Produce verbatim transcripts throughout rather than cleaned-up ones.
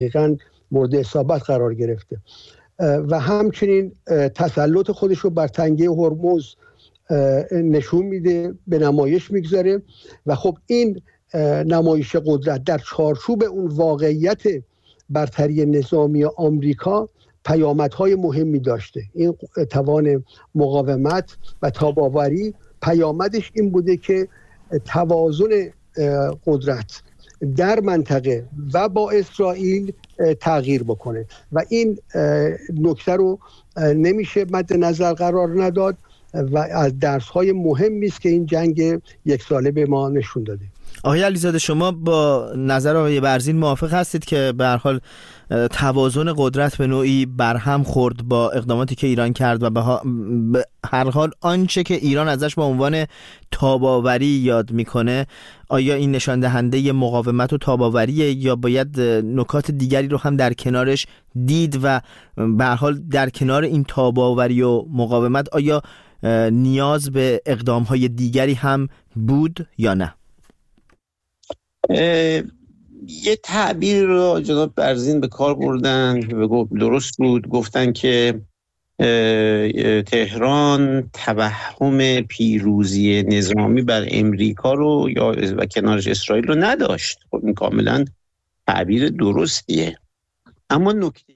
دقیقاً مورد اصابت قرار گرفته و همچنین تسلط خودش رو بر تنگه هرمز نشون میده، به نمایش میگذاره و خب این نمایش قدرت در چارچوب اون واقعیت برتری نظامی آمریکا پیامدهای مهمی داشته. این توان مقاومت و تاب‌آوری پیامدش این بوده که توازن قدرت در منطقه و با اسرائیل تغییر بکنه و این نکته رو نمیشه مد نظر قرار نداد و از درس‌های مهمی است که این جنگ یک ساله به ما نشون داده. آقای علیزاده، شما با نظر آقای برزین موافق هستید که به هر حال توازن قدرت به نوعی برهم خورد با اقداماتی که ایران کرد و به هر حال آنچه که ایران ازش به عنوان تاب‌آوری یاد میکنه، آیا این نشان دهنده مقاومت و تاب‌آوریه یا باید نکات دیگری رو هم در کنارش دید و به هر حال در کنار این تاب‌آوری و مقاومت آیا نیاز به اقدام‌های دیگری هم بود یا نه؟ یه تعبیر رو جناب برزین به کار بردن و درست بود، گفتن که تهران توهم پیروزی نظامی بر امریکا رو یا و کنارش اسرائیل رو نداشت. خب این کاملا تعبیر درستیه، اما نکته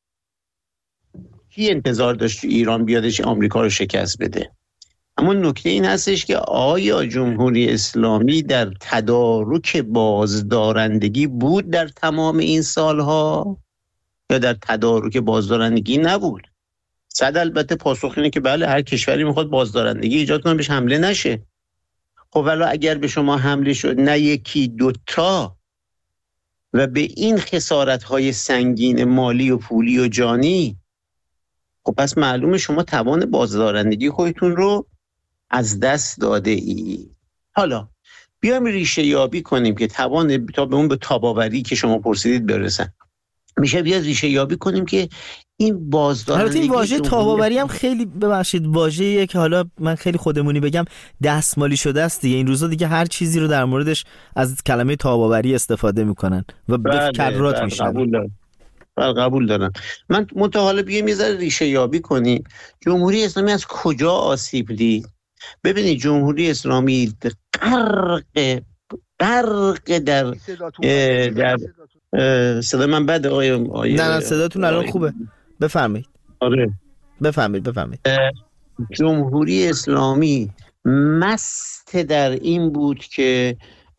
کی انتظار داشت ایران بیادش آمریکا رو شکست بده؟ اما نکته این هستش که آیا جمهوری اسلامی در تدارک بازدارندگی بود در تمام این سالها یا در تدارک بازدارندگی نبود؟ صد البته پاسخ اینه که بله، هر کشوری میخواد بازدارندگی ایجاد کنه بهش حمله نشه. خب ولی اگر به شما حمله شد نه یکی دوتا و به این خسارت‌های سنگین مالی و پولی و جانی، خب پس معلومه شما توان بازدارندگی خودتون رو از دست داده ای. حالا بیایم ریشه یابی کنیم که توان تا به اون به تاب‌آوری که شما پرسیدید برسن. میشه بیاد ریشه یابی کنیم که این بازدارندگی، البته این واژه تاب‌آوری هم خیلی ببخشید واژه‌ایه که حالا من خیلی خودمونی بگم دستمالی شده است دیگه. این روزا دیگه هر چیزی رو در موردش از کلمه تاب‌آوری استفاده میکنن و به کررات میشن. قبول دارم. قبول دارم. من متحالا بیایم یه ذره ریشه یابی کنیم. جمهوری اسلامی از کجا آسیب دید؟ ببینید جمهوری اسلامی غرق غرق در در صدا من بده آقای آقای نه نه صداتون الان خوبه، بفرمایید. آره بفرمایید بفرمایید. جمهوری اسلامی مست در این بود که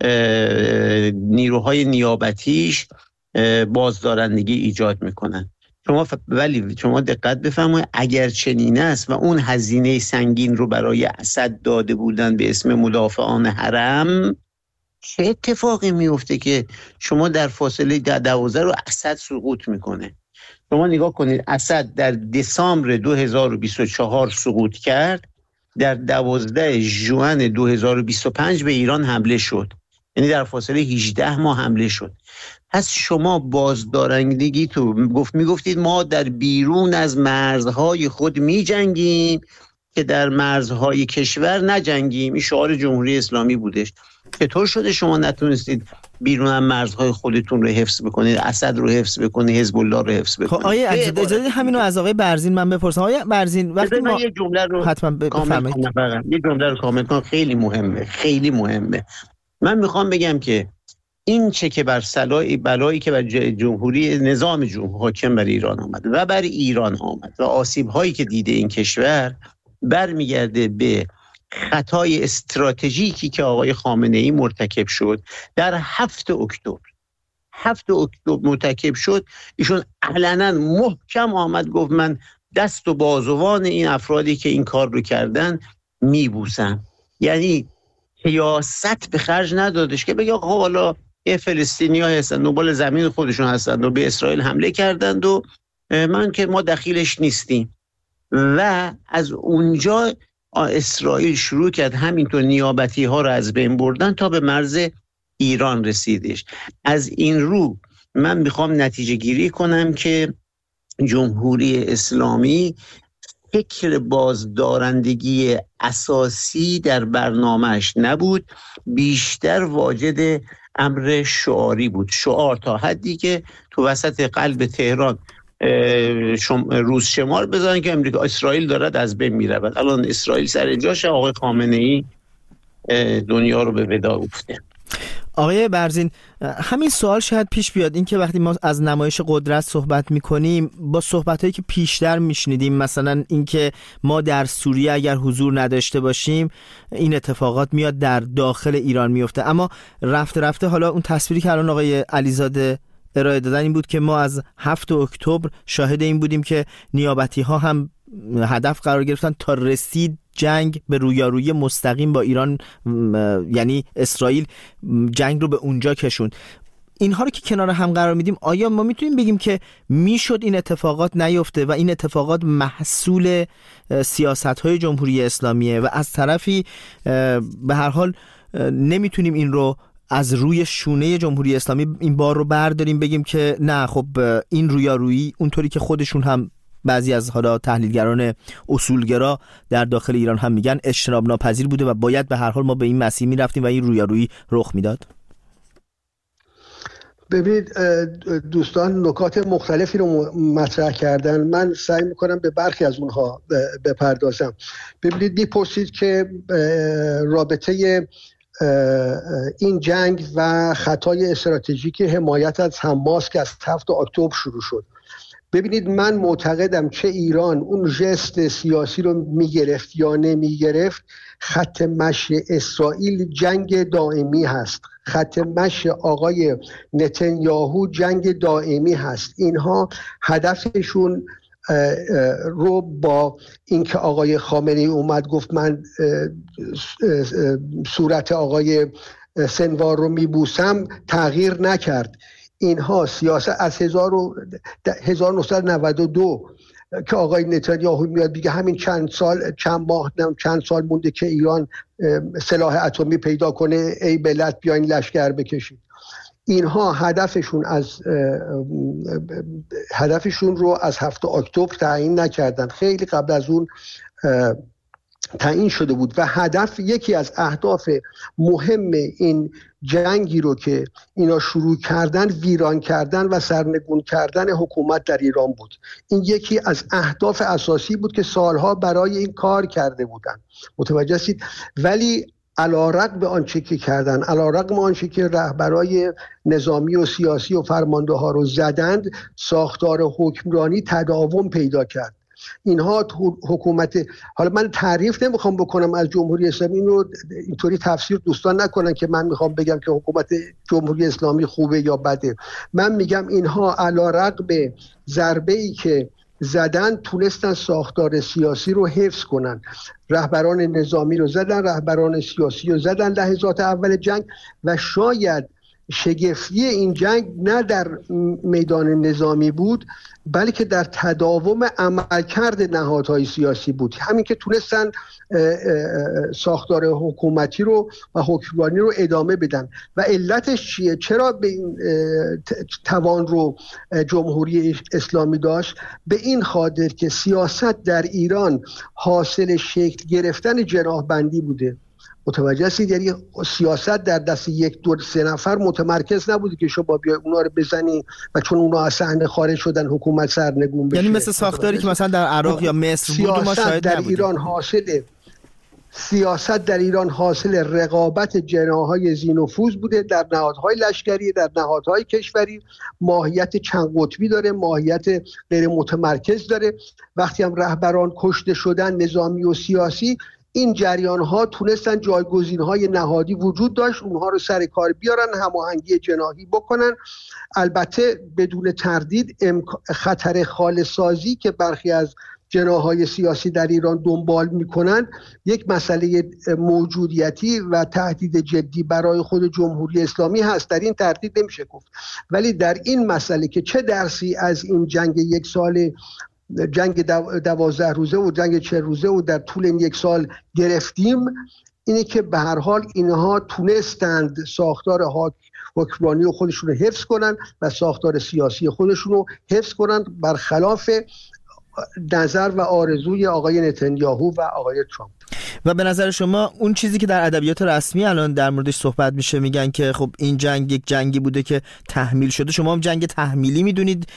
نیروهای نیابتیش بازدارندگی ایجاد میکنن. شما ف... ولی شما دقت بفرمایید اگر چنین است و اون هزینه سنگین رو برای اسد داده بودن به اسم مدافعان حرم، چه اتفاقی میفته که شما در فاصله دوازده رو اسد سقوط میکنه؟ شما نگاه کنید، اسد در دسامبر دو هزار و بیست و چهار سقوط کرد، در دوازده ژوئن دو هزار و بیست و پنج به ایران حمله شد، یعنی در فاصله هجده ماه حمله شد. پس شما بازدارندگی تو گفت میگفتید ما در بیرون از مرزهای خود میجنگیم که در مرزهای کشور نجنگیم. این شعار جمهوری اسلامی بودش. چطور شده شما نتونستید بیرون از مرزهای خودتون رو حفظ بکنید، اسد رو حفظ بکنید، حزب الله رو حفظ بکنید؟ آقای اجازه همینو از آقای برزین من بپرسم. آقای برزین وقتی ما یه جمله رو حتما بفرمایید. یه جمله رو کامل کنم، خیلی مهمه خیلی مهمه. من میخوام بگم که این چه که بر سلای بلایی که بر جمهوری نظام جمهوری حاکم بر ایران آمد و بر ایران آمد و آسیب هایی که دیده این کشور برمیگرده به خطای استراتژیکی که آقای خامنه ای مرتکب شد در هفت اکتبر. هفت اکتبر مرتکب شد. ایشون علنا محکم آمد گفت من دست و بازوان این افرادی که این کار رو کردن میبوسم. یعنی سیاست به خرج ندادش که بگه خب حالا یه فلسطینی‌ها هستن دنبال زمین خودشون هستن و به اسرائیل حمله کردند و من که ما دخیلش نیستیم. و از اونجا اسرائیل شروع کرد همینطور نیابتی ها رو از بین بردن تا به مرز ایران رسیدش. از این رو من میخوام نتیجه گیری کنم که جمهوری اسلامی فکر بازدارندگی اساسی در برنامهش نبود، بیشتر واجد امر شعاری بود. شعار تا حدی که تو وسط قلب تهران روز شمار بزنن که امریکا اسرائیل دارد از بین میرود. الان اسرائیل سر جاشه، آقای خامنه ای دنیا رو به ودا گفته. آقای برزین، همین سوال شاید پیش بیاد، این که وقتی ما از نمایش قدرت صحبت میکنیم با صحبتایی که پیشتر میشنیدیم، مثلا این که ما در سوریه اگر حضور نداشته باشیم این اتفاقات میاد در داخل ایران میفته، اما رفته رفته حالا اون تصویری که الان آقای علیزاده ارائه دادن این بود که ما از هفتم اکتبر شاهد این بودیم که نیابتی ها هم هدف قرار گرفتن تا رسید جنگ به رویارویی مستقیم با ایران، یعنی اسرائیل جنگ رو به اونجا کشوند. اینها رو که کنار هم قرار میدیم، آیا ما میتونیم بگیم که میشد این اتفاقات نیفته و این اتفاقات محصول سیاست‌های جمهوری اسلامیه و از طرفی به هر حال نمیتونیم این رو از روی شونه جمهوری اسلامی این بار رو برداریم بگیم که نه خب این رویارویی اونطوری که خودشون هم بعضی از حالا تحلیلگران اصولگرا در داخل ایران هم میگن اجتناب ناپذیر بوده و باید به هر حال ما به این مسیر میرفتیم و این رویارویی رخ میداد؟ ببینید دوستان نکات مختلفی رو مطرح کردن، من سعی میکنم به برخی از اونها بپردازم. ببینید میپرسید که رابطه این جنگ و خطای استراتژیک حمایت از حماس که از هفتم اکتبر شروع شد. ببینید من معتقدم چه ایران اون ژست سیاسی رو میگرفت یا نمیگرفت، خط مشی اسرائیل جنگ دائمی هست، خط مشی آقای نتانیاهو جنگ دائمی هست. اینها هدفشون رو با اینکه آقای خامنه ای اومد گفت من صورت آقای سنوار رو میبوسم تغییر نکرد. اینها سیاست از هزار و نهصد و نود و دو که آقای نتانیاهو میاد دیگه همین چند سال چند ماه چند سال مونده که ایران سلاح اتمی پیدا کنه، ای بلد بیاین لشکر بکشید. اینها هدفشون از هدفشون رو از هفتم اکتبر تعیین نکردن، خیلی قبل از اون تعیین شده بود و هدف یکی از اهداف مهم این جنگی رو که اینا شروع کردن ویران کردن و سرنگون کردن حکومت در ایران بود. این یکی از اهداف اساسی بود که سالها برای این کار کرده بودن، متوجه هستید؟ ولی علی‌رغم آنچه که کردن، علی‌رغم آنچه که رهبرای نظامی و سیاسی و فرمانده ها رو زدند، ساختار حکمرانی تداوم پیدا کرد. اینها حکومت، حالا من تعریف نمیخوام بکنم از جمهوری اسلامی، این رو اینطوری تفسیر دوستان نکنن که من میخوام بگم که حکومت جمهوری اسلامی خوبه یا بده. من میگم اینها علی‌رغم ضربه‌ای که زدن تونستن ساختار سیاسی رو حفظ کنن. رهبران نظامی رو زدن، رهبران سیاسی رو زدن لحظات اول جنگ و شاید شگفتی این جنگ نه در میدان نظامی بود بلکه در تداوم عملکرد نهادهای سیاسی بود. همین که تونستن ساختار حکومتی رو و حکمرانی رو ادامه بدن. و علتش چیه؟ چرا به این توان رو جمهوری اسلامی داشت؟ به این خاطر که سیاست در ایران حاصل شکل گرفتن جناح‌بندی بوده. متوجه هستید؟ یعنی سیاست در دست یک دو سه نفر متمرکز نبوده که شما بیای اونا رو بزنی و چون اونا از صحنه خارج شدن حکومت سرنگون بشه. یعنی مثل ساختاری که مثلا در عراق یا مصر بود و ما شاهد در ایران حاصل سیاست در ایران حاصل رقابت جناح‌های ذی‌نفوذ بوده در نهادهای لشکری، در نهادهای کشوری. ماهیت چند قطبی داره، ماهیت غیر متمرکز داره. وقتی هم رهبران کشته شدن نظامی و سیاسی، این جریان ها تونستن جایگزین های نهادی وجود داشت، اونها رو سر کار بیارن، هماهنگی جناحی بکنن. البته بدون تردید خطر خالص‌سازی که برخی از جناح‌های سیاسی در ایران دنبال میکنن یک مسئله موجودیتی و تهدید جدی برای خود جمهوری اسلامی هست، در این تردید نمیشه گفت. ولی در این مسئله که چه درسی از این جنگ یک سال، جنگ دوازده روزه و جنگ چه روزه و در طول این یک سال گرفتیم، اینه که به هر حال اینها تونستند ساختار حکمرانی خودشون رو حفظ کنن و ساختار سیاسی خودشون رو حفظ کنن، برخلاف نظر و آرزوی آقای نتانیاهو و آقای ترامپ. و به نظر شما اون چیزی که در ادبیات رسمی الان در موردش صحبت میشه، میگن که خب این جنگ یک جنگی بوده که تحمیل شده، شما هم جنگ تحمیلی میدونید